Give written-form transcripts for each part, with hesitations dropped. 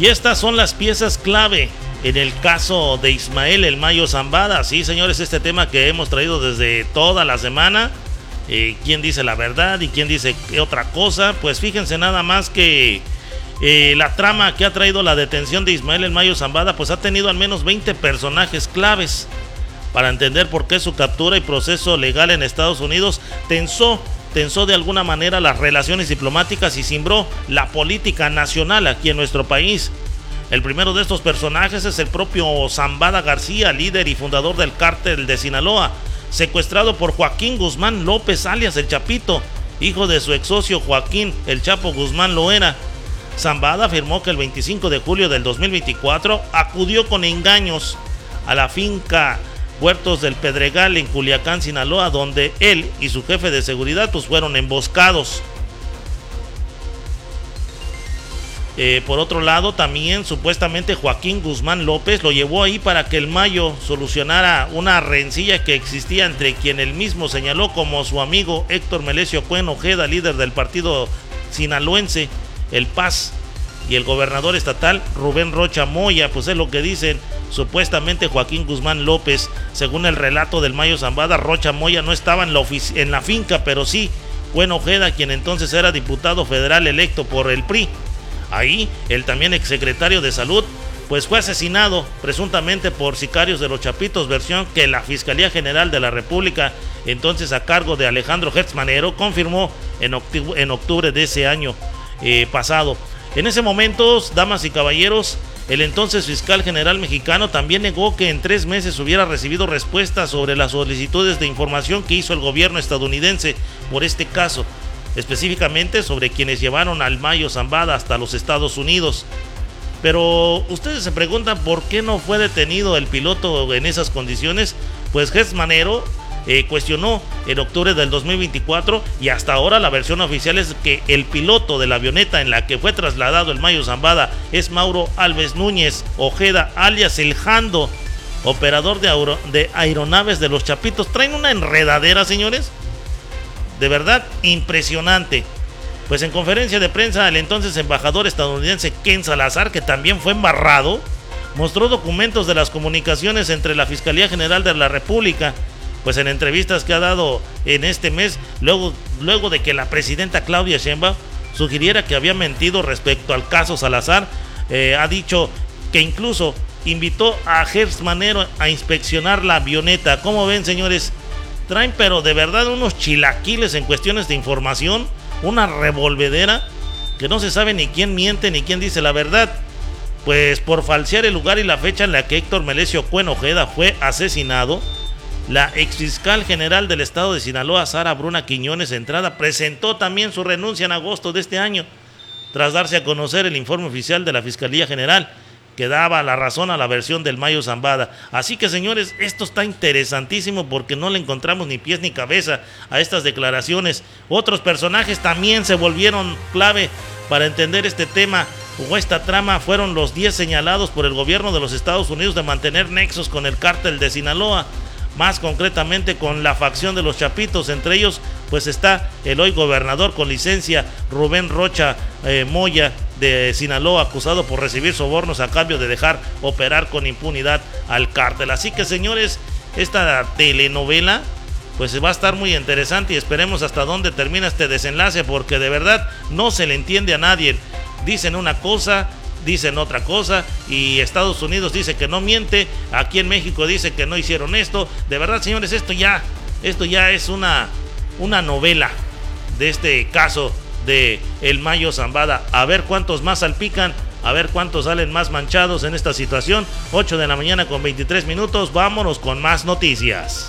Y estas son las piezas clave en el caso de Ismael El Mayo Zambada. Sí, señores, este tema que hemos traído desde toda la semana. ¿Quién dice la verdad y quién dice otra cosa? Pues fíjense nada más que la trama que ha traído la detención de Ismael El Mayo Zambada pues ha tenido al menos 20 personajes claves para entender por qué su captura y proceso legal en Estados Unidos tensó de alguna manera las relaciones diplomáticas y cimbró la política nacional aquí en nuestro país. El primero de estos personajes es el propio Zambada García, líder y fundador del cártel de Sinaloa, secuestrado por Joaquín Guzmán López, alias El Chapito, hijo de su ex socio Joaquín El Chapo Guzmán Loera. Zambada afirmó que el 25 de julio del 2024 acudió con engaños a la finca Huertos del Pedregal en Culiacán, Sinaloa, donde él y su jefe de seguridad pues fueron emboscados. Por otro lado, también supuestamente Joaquín Guzmán López lo llevó ahí para que el Mayo solucionara una rencilla que existía entre quien él mismo señaló como su amigo Héctor Melesio Cuen Ojeda, líder del partido sinaloense El Paz, y el gobernador estatal Rubén Rocha Moya. Pues es lo que dicen supuestamente Joaquín Guzmán López. Según el relato del Mayo Zambada, Rocha Moya no estaba en la finca, pero sí Cuen Ojeda, quien entonces era diputado federal electo por el PRI. Ahí, el también exsecretario de Salud, pues fue asesinado presuntamente por sicarios de los Chapitos, versión que la Fiscalía General de la República, entonces a cargo de Alejandro Gertz Manero, confirmó en octubre de ese año pasado. En ese momento, damas y caballeros, el entonces fiscal general mexicano también negó que en 3 meses hubiera recibido respuestas sobre las solicitudes de información que hizo el gobierno estadounidense por este caso, específicamente sobre quienes llevaron al Mayo Zambada hasta los Estados Unidos. Pero ustedes se preguntan por qué no fue detenido el piloto en esas condiciones. Pues Gertz Manero cuestionó en octubre del 2024 y hasta ahora la versión oficial es que el piloto de la avioneta en la que fue trasladado el Mayo Zambada es Mauro Alves Núñez Ojeda, alias El Jando, operador de aeronaves de los Chapitos. Traen una enredadera, señores, de verdad impresionante. Pues en conferencia de prensa, el entonces embajador estadounidense Ken Salazar, que también fue embarrado, mostró documentos de las comunicaciones entre la Fiscalía General de la República, pues en entrevistas que ha dado en este mes, luego de que la presidenta Claudia Sheinbaum sugiriera que había mentido respecto al caso Salazar, ha dicho que incluso invitó a Gertz Manero a inspeccionar la avioneta. ¿Cómo ven, señores? Traen pero de verdad unos chilaquiles en cuestiones de información, una revolvedera que no se sabe ni quién miente ni quién dice la verdad. Pues por falsear el lugar y la fecha en la que Héctor Melesio Cuen Ojeda fue asesinado, la exfiscal general del estado de Sinaloa, Sara Bruna Quiñones Entrada, presentó también su renuncia en agosto de este año, tras darse a conocer el informe oficial de la Fiscalía General, que daba la razón a la versión del Mayo Zambada. Así que, señores, esto está interesantísimo porque no le encontramos ni pies ni cabeza a estas declaraciones. Otros personajes también se volvieron clave para entender este tema o esta trama. Fueron los 10 señalados por el gobierno de los Estados Unidos de mantener nexos con el cártel de Sinaloa, más concretamente con la facción de los Chapitos. Entre ellos pues está el hoy gobernador con licencia Rubén Rocha Moya de Sinaloa, acusado por recibir sobornos a cambio de dejar operar con impunidad al cártel. Así que, señores, esta telenovela pues va a estar muy interesante y esperemos hasta dónde termina este desenlace, porque de verdad no se le entiende a nadie. Dicen una cosa, dicen otra cosa, y Estados Unidos dice que no miente, aquí en México dice que no hicieron esto. De verdad, señores, esto ya es una novela de este caso de El Mayo Zambada. A ver cuántos más salpican, a ver cuántos salen más manchados en esta situación. 8 de la mañana con 23 minutos, vámonos con más noticias.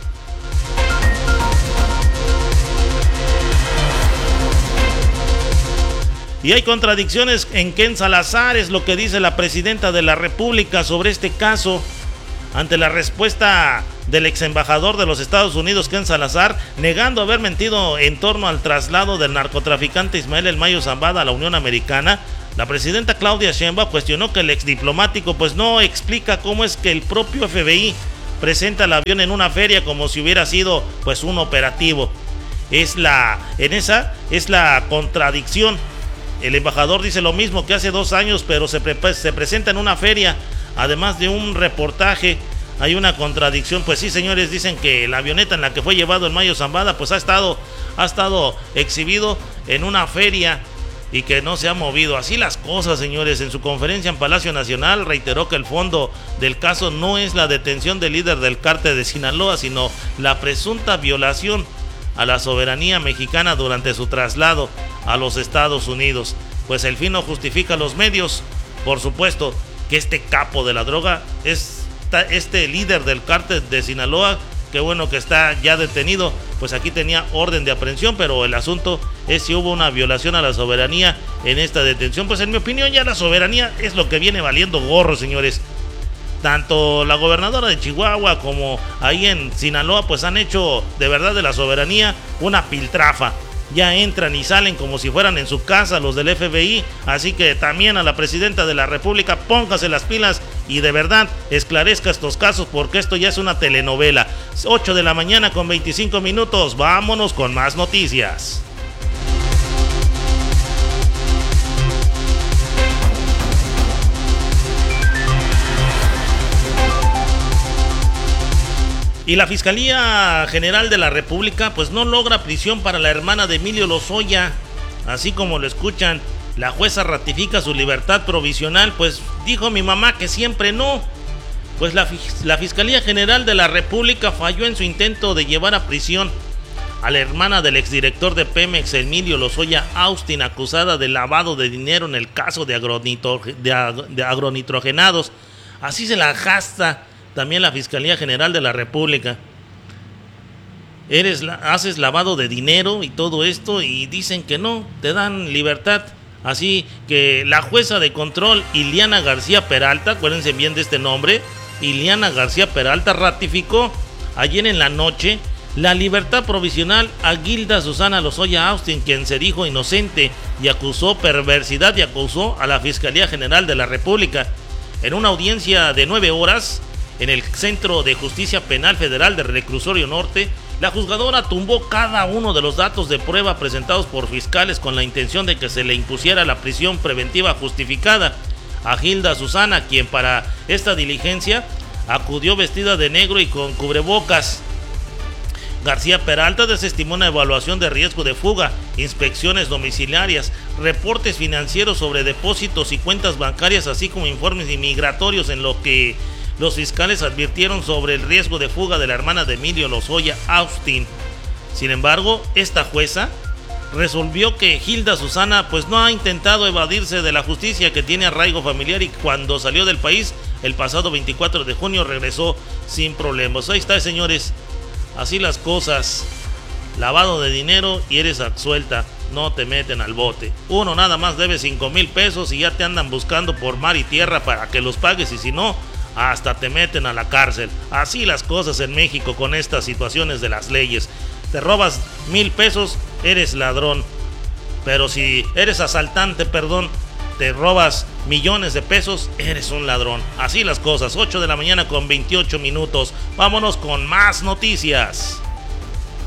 Y hay contradicciones en Ken Salazar, es lo que dice la presidenta de la República sobre este caso. Ante la respuesta del ex embajador de los Estados Unidos, Ken Salazar, negando haber mentido en torno al traslado del narcotraficante Ismael El Mayo Zambada a la Unión Americana, la presidenta Claudia Sheinbaum cuestionó que el ex diplomático pues no explica cómo es que el propio FBI presenta el avión en una feria como si hubiera sido pues un operativo. Es la contradicción El embajador dice lo mismo que hace 2 años, pero se presenta en una feria, además de un reportaje. Hay una contradicción. Pues sí, señores, dicen que la avioneta en la que fue llevado el Mayo Zambada pues ha estado exhibido en una feria y que no se ha movido. Así las cosas, señores. En su conferencia en Palacio Nacional reiteró que el fondo del caso no es la detención del líder del cártel de Sinaloa, sino la presunta violación a la soberanía mexicana durante su traslado a los Estados Unidos. Pues el fin no justifica los medios. Por supuesto que este capo de la droga es este líder del cártel de Sinaloa, que bueno que está ya detenido. Pues aquí tenía orden de aprehensión, pero el asunto es si hubo una violación a la soberanía en esta detención. Pues en mi opinión ya la soberanía es lo que viene valiendo gorro, señores. Tanto la gobernadora de Chihuahua como ahí en Sinaloa pues han hecho de verdad de la soberanía una piltrafa. Ya entran y salen como si fueran en su casa los del FBI. Así que también a la presidenta de la República, póngase las pilas y de verdad esclarezca estos casos, porque esto ya es una telenovela. 8 de la mañana con 25 minutos. Vámonos con más noticias. Y la Fiscalía General de la República pues no logra prisión para la hermana de Emilio Lozoya. Así como lo escuchan, la jueza ratifica su libertad provisional. Pues dijo mi mamá que siempre no. Pues la Fiscalía General de la República falló en su intento de llevar a prisión a la hermana del exdirector de Pemex, Emilio Lozoya Austin, acusada de lavado de dinero en el caso de agronitrogenados. Así se la gasta también la Fiscalía General de la República. Haces lavado de dinero y todo esto y dicen que no, te dan libertad. Así que la jueza de control Iliana García Peralta, acuérdense bien de este nombre, Iliana García Peralta, ratificó ayer en la noche la libertad provisional a Gilda Susana Lozoya Austin, quien se dijo inocente y acusó perversidad y acusó a la Fiscalía General de la República. En una audiencia de 9 horas en el Centro de Justicia Penal Federal de Reclusorio Norte, la juzgadora tumbó cada uno de los datos de prueba presentados por fiscales con la intención de que se le impusiera la prisión preventiva justificada a Gilda Susana, quien para esta diligencia acudió vestida de negro y con cubrebocas. García Peralta desestimó una evaluación de riesgo de fuga, inspecciones domiciliarias, reportes financieros sobre depósitos y cuentas bancarias, así como informes inmigratorios, en lo que los fiscales advirtieron sobre el riesgo de fuga de la hermana de Emilio Lozoya Austin. Sin embargo, esta jueza resolvió que Gilda Susana pues no ha intentado evadirse de la justicia, que tiene arraigo familiar, y cuando salió del país el pasado 24 de junio regresó sin problemas. Ahí está, señores, así las cosas. Lavado de dinero y eres absuelta, no te meten al bote. Uno nada más debe 5,000 pesos y ya te andan buscando por mar y tierra para que los pagues, y si no, hasta te meten a la cárcel. Así las cosas en México con estas situaciones de las leyes. Te robas 1,000 pesos, eres ladrón. Pero si eres asaltante, te robas millones de pesos, eres un ladrón. Así las cosas. 8 de la mañana con 28 minutos. Vámonos con más noticias.